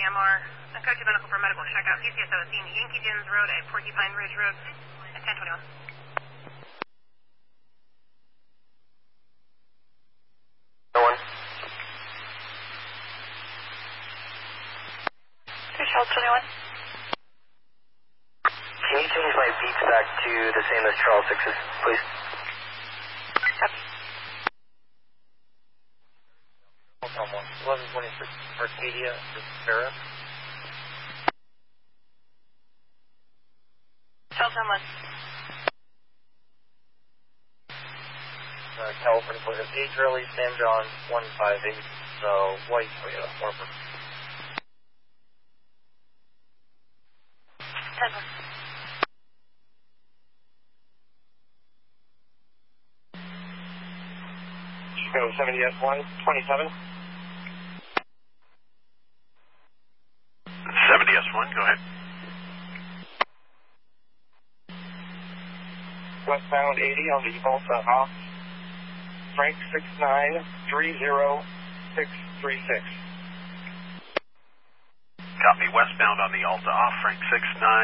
MR. I'm coaching medical for medical checkout. PCSO is seen Yankee Gins Road at Porcupine Ridge Road at 1021. No one. Charles 21. Can you change my beeps back to the same as Charles 6's, please? Hold on, 1126 Arcadia, Vespera. Charles 11. California Police, Age Rally, San John 158, so white Toyota, Warper. 10. Chicago 70S1, 27. 70S1, go ahead. Westbound 80 on the Volta off. Frank 6930636. Copy, westbound on the Alta off, Frank 69.